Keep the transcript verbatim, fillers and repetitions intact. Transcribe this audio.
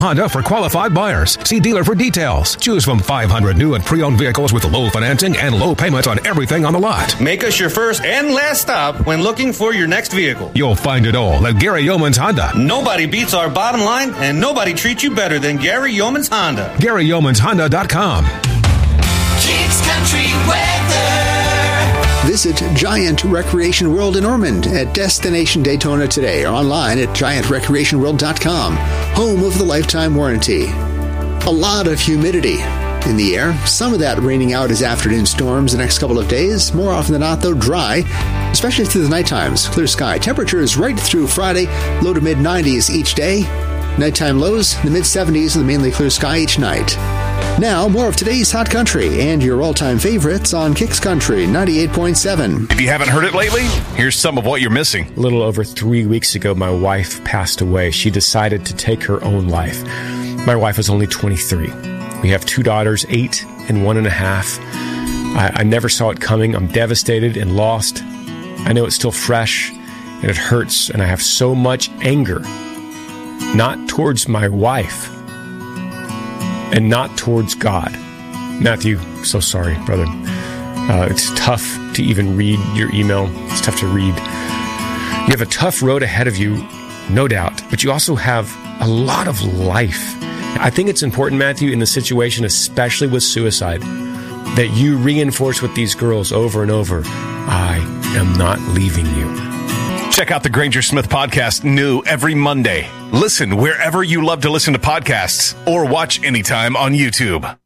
Honda for qualified buyers. See dealer for details. Choose from five hundred new and pre-owned vehicles with low financing and low payments on everything on the lot. Make us your first and last stop when looking for your next vehicle. You'll find it all at Gary Yeomans Honda. Nobody beats our bottom line, and nobody treats you better than Gary Yeomans Honda. Gary Yeomans Honda dot com. Kicks Country Weather. Visit Giant Recreation World in Ormond at Destination Daytona today or online at giant recreation world dot com, home of the lifetime warranty. A lot of humidity in the air. Some of that raining out as afternoon storms the next couple of days. More often than not, though, dry, especially through the night times. Clear sky. Temperatures right through Friday, low to mid nineties each day. Nighttime lows in the mid seventies and the mainly clear sky each night. Now, more of today's Hot Country and your all-time favorites on Kicks Country ninety-eight point seven. If you haven't heard it lately, here's some of what you're missing. A little over three weeks ago, my wife passed away. She decided to take her own life. My wife was only twenty-three. We have two daughters, eight and one and a half. I, I never saw it coming. I'm devastated and lost. I know it's still fresh, and it hurts, and I have so much anger, not towards my wife, and not towards God. Matthew, so sorry, brother. Uh, it's tough to even read your email. It's tough to read. You have a tough road ahead of you, no doubt, but you also have a lot of life. I think it's important, Matthew, in the situation, especially with suicide, that you reinforce with these girls over and over, I am not leaving you. Check out the Granger Smith podcast, new every Monday. Listen wherever you love to listen to podcasts or watch anytime on YouTube.